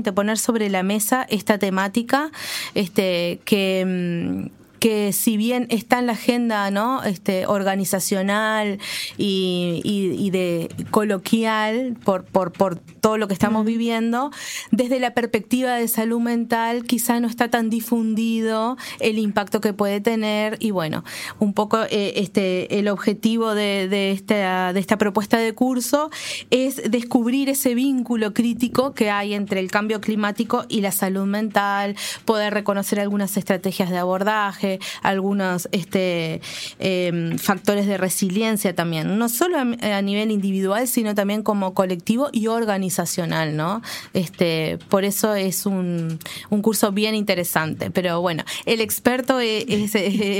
importante poner sobre la mesa esta temática, que si bien está en la agenda, ¿no?, organizacional y de coloquial por todo lo que estamos viviendo, desde la perspectiva de salud mental quizá no está tan difundido el impacto que puede tener. Y bueno, un poco el objetivo de esta propuesta de curso es descubrir ese vínculo crítico que hay entre el cambio climático y la salud mental, poder reconocer algunas estrategias de abordaje, algunos factores de resiliencia también, no solo a nivel individual, sino también como colectivo y organizacional, ¿no? Por eso es un curso bien interesante. Pero bueno, el experto es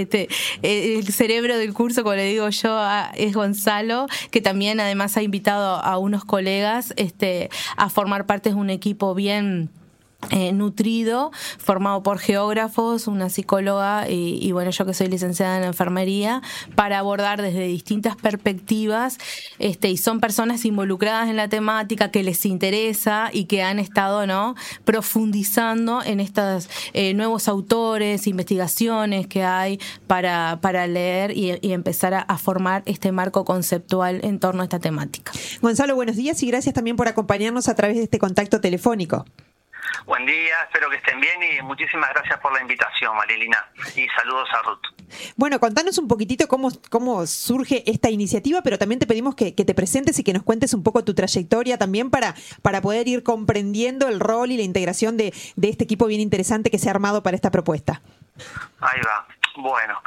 el cerebro del curso, como le digo yo, es Gonzalo, que también además ha invitado a unos colegas a formar parte de un equipo bien nutrido, formado por geógrafos, una psicóloga y bueno, yo que soy licenciada en enfermería, para abordar desde distintas perspectivas, y son personas involucradas en la temática, que les interesa y que han estado, ¿no?, profundizando en estos nuevos autores, investigaciones que hay para leer y empezar a formar este marco conceptual en torno a esta temática. Gonzalo, buenos días y gracias también por acompañarnos a través de este contacto telefónico. Buen día, espero que estén bien y muchísimas gracias por la invitación, Marilina, y saludos a Ruth. Bueno, contanos un poquitito cómo surge esta iniciativa, pero también te pedimos que te presentes y que nos cuentes un poco tu trayectoria también para poder ir comprendiendo el rol y la integración de este equipo bien interesante que se ha armado para esta propuesta. Ahí va. Bueno,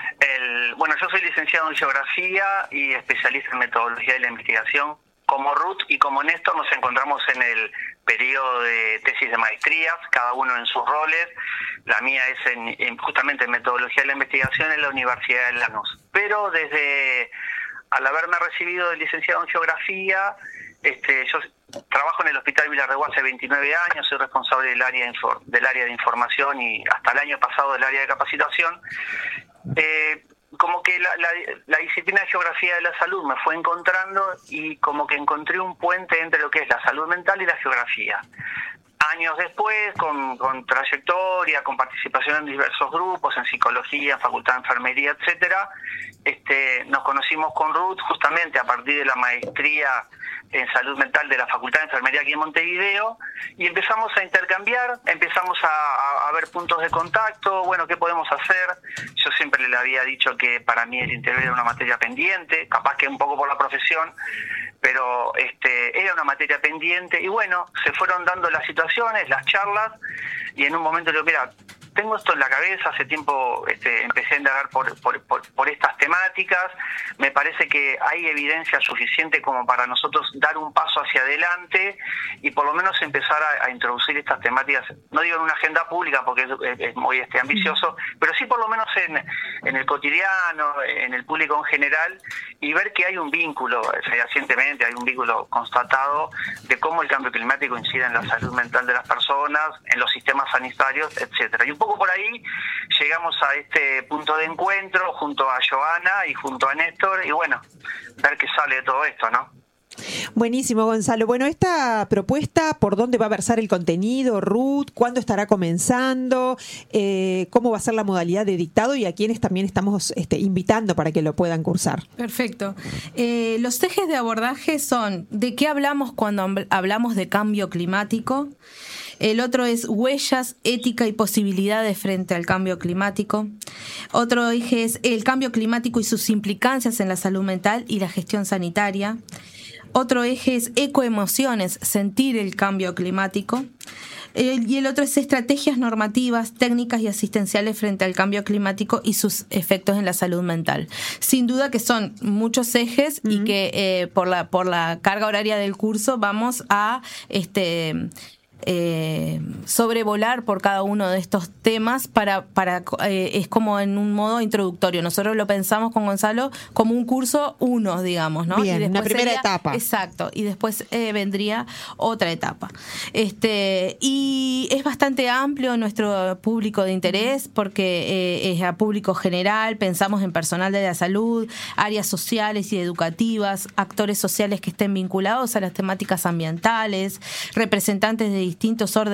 yo soy licenciado en Geografía y especialista en Metodología de la Investigación. Como Ruth y como Néstor nos encontramos en el periodo de tesis de maestrías, cada uno en sus roles. La mía es justamente en Metodología de la Investigación en la Universidad de Lanús. Pero al haberme recibido de licenciado en Geografía, yo trabajo en el Hospital Villarreguá hace 29 años, soy responsable del área de información y hasta el año pasado del área de capacitación. Como que la disciplina de Geografía de la Salud me fue encontrando y como que encontré un puente entre lo que es la salud mental y la geografía. Años después, con trayectoria, con participación en diversos grupos, en psicología, en facultad de enfermería, etcétera, nos conocimos con Ruth justamente a partir de la maestría en salud mental de la Facultad de Enfermería aquí en Montevideo, y empezamos a intercambiar, empezamos a ver puntos de contacto, bueno, ¿qué podemos hacer? Yo siempre le había dicho que para mí el interior era una materia pendiente, capaz que un poco por la profesión, pero era una materia pendiente, y bueno, se fueron dando las situaciones, las charlas, y en un momento le digo, mira, tengo esto en la cabeza, hace tiempo empecé a indagar por estas temáticas, me parece que hay evidencia suficiente como para nosotros dar un paso hacia adelante y por lo menos empezar a introducir estas temáticas, no digo en una agenda pública porque es muy ambicioso, pero sí por lo menos en el cotidiano, en el público en general, y ver que hay un vínculo, fehacientemente hay un vínculo constatado de cómo el cambio climático incide en la salud mental de las personas, en los sistemas sanitarios, etcétera. Y un poco por ahí llegamos a este punto de encuentro junto a Joana y junto a Néstor, y bueno, ver qué sale de todo esto, ¿no? Buenísimo, Gonzalo. Bueno, esta propuesta, ¿por dónde va a versar el contenido, Ruth? ¿Cuándo estará comenzando? ¿Cómo va a ser la modalidad de dictado? Y a quienes también estamos invitando para que lo puedan cursar. Perfecto. Los ejes de abordaje son ¿de qué hablamos cuando hablamos de cambio climático? El otro es huellas, ética y posibilidades frente al cambio climático. Otro eje es el cambio climático y sus implicancias en la salud mental y la gestión sanitaria. Otro eje es ecoemociones, sentir el cambio climático. Y el otro es estrategias normativas, técnicas y asistenciales frente al cambio climático y sus efectos en la salud mental. Sin duda que son muchos ejes y que por la carga horaria del curso vamos a sobrevolar por cada uno de estos temas para es como en un modo introductorio. Nosotros lo pensamos con Gonzalo como un curso 1, digamos, ¿no? Bien, una primera etapa. Exacto, y después vendría otra etapa. Y es bastante amplio nuestro público de interés porque es a público general, pensamos en personal de la salud, áreas sociales y educativas, actores sociales que estén vinculados a las temáticas ambientales, representantes de distintos órdenes